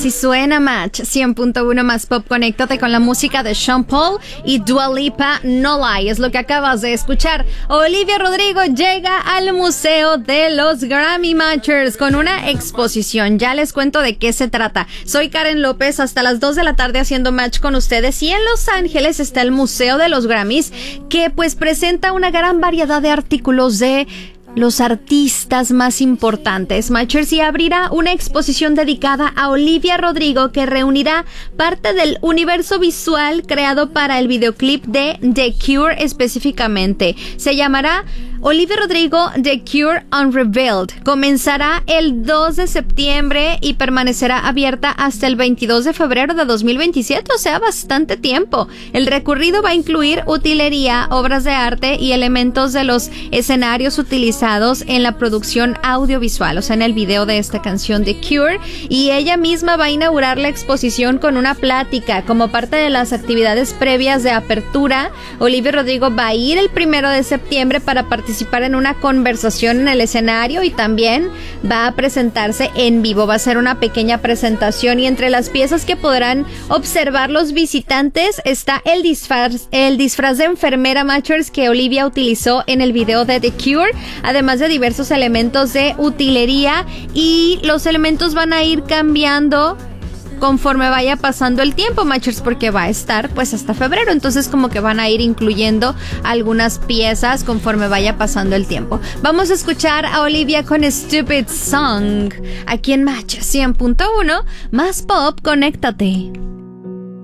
Así suena Match 100.1 más pop. Conéctate con la música de Sean Paul y Dua Lipa. No Lie es lo que acabas de escuchar. Olivia Rodrigo llega al Museo de los Grammy Matchers con una exposición. Ya les cuento de qué se trata. Soy Karen López, hasta las 2 de la tarde haciendo match con ustedes. Y en Los Ángeles está el Museo de los Grammys, que pues presenta una gran variedad de artículos de los artistas más importantes, Matchers, y abrirá una exposición dedicada a Olivia Rodrigo que reunirá parte del universo visual creado para el videoclip de The Cure específicamente. Se llamará Olivia Rodrigo The Cure Unrevealed. Comenzará el 2 de septiembre y permanecerá abierta hasta el 22 de febrero de 2027, o sea, bastante tiempo. El recorrido va a incluir utilería, obras de arte y elementos de los escenarios utilizados en la producción audiovisual, o sea, en el video de esta canción The Cure, y ella misma va a inaugurar la exposición con una plática como parte de las actividades previas de apertura. Olivia Rodrigo va a ir el 1 de septiembre para participar en una conversación en el escenario y también va a presentarse en vivo. Va a ser una pequeña presentación y entre las piezas que podrán observar los visitantes está el disfraz de enfermera Matchers que Olivia utilizó en el video de The Cure, además de diversos elementos de utilería, y los elementos van a ir cambiando conforme vaya pasando el tiempo, Matchers, porque va a estar pues hasta febrero, entonces como que van a ir incluyendo algunas piezas conforme vaya pasando el tiempo. Vamos a escuchar a Olivia con Stupid Song aquí en Match 100.1 más pop. Conéctate.